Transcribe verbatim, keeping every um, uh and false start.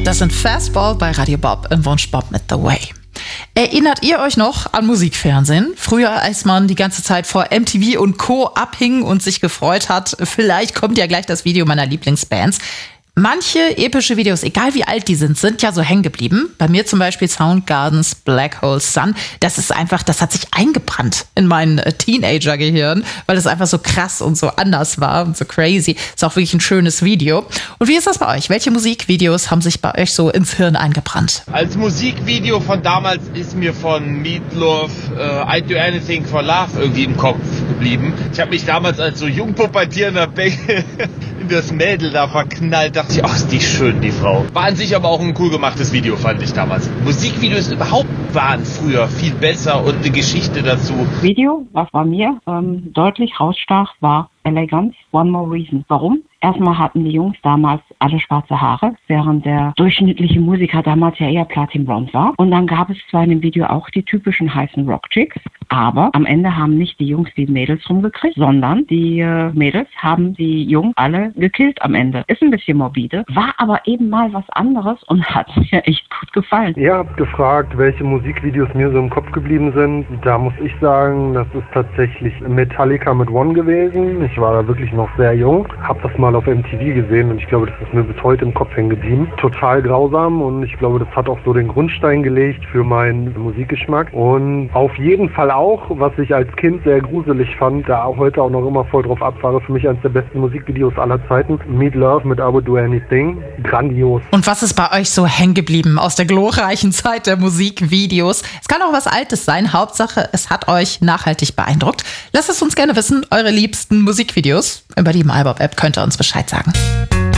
Das sind Fastball bei Radio Bob im Wunsch Bob mit The Way. Erinnert ihr euch noch an Musikfernsehen? Früher, als man die ganze Zeit vor M T V und Co. abhing und sich gefreut hat, vielleicht kommt ja gleich das Video meiner Lieblingsbands. Manche epische Videos, egal wie alt die sind, sind ja so hängen geblieben. Bei mir zum Beispiel Soundgardens Black Hole Sun. Das ist einfach, das hat sich eingebrannt in mein Teenager-Gehirn, weil es einfach so krass und so anders war und so crazy. Ist auch wirklich ein schönes Video. Und wie ist das bei euch? Welche Musikvideos haben sich bei euch so ins Hirn eingebrannt? Als Musikvideo von damals ist mir von Meatloaf uh, I'd Do Anything for Love irgendwie im Kopf geblieben. Ich habe mich damals als so jung pubertierender Bengel in das Mädel da verknallt. Dachte ich, ach, ist die schön, die Frau. War an sich aber auch ein cool gemachtes Video, fand ich damals. Musikvideos überhaupt waren früher viel besser und eine Geschichte dazu. Video, was bei mir ähm, deutlich rausstach, war Elegance, One More Reason. Warum? Erstmal hatten die Jungs damals alle schwarze Haare, während der durchschnittliche Musiker damals ja eher platinblond war. Und dann gab es zwar in dem Video auch die typischen heißen Rock-Chicks, aber am Ende haben nicht die Jungs die Mädels rumgekriegt, sondern die äh, Mädels haben die Jungs alle gekillt am Ende. Ist ein bisschen morbide, war aber eben mal was anderes und hat mir echt gut gefallen. Ihr habt gefragt, welche Musikvideos mir so im Kopf geblieben sind. Da muss ich sagen, das ist tatsächlich Metallica mit One gewesen. Ich war da wirklich noch sehr jung, hab das mal auf M T V gesehen und ich glaube, das ist mir bis heute im Kopf hängen geblieben. Total grausam und ich glaube, das hat auch so den Grundstein gelegt für meinen Musikgeschmack. Und auf jeden Fall auch, was ich als Kind sehr gruselig fand, da auch heute auch noch immer voll drauf abfahre, für mich eines der besten Musikvideos aller Zeiten, Meatloaf mit I Would Do Anything. Grandios. Und was ist bei euch so hängen geblieben aus der glorreichen Zeit der Musikvideos? Es kann auch was Altes sein, Hauptsache, es hat euch nachhaltig beeindruckt. Lasst es uns gerne wissen, eure liebsten Musikvideos. Über die MyBob-App könnt ihr uns Bescheid sagen.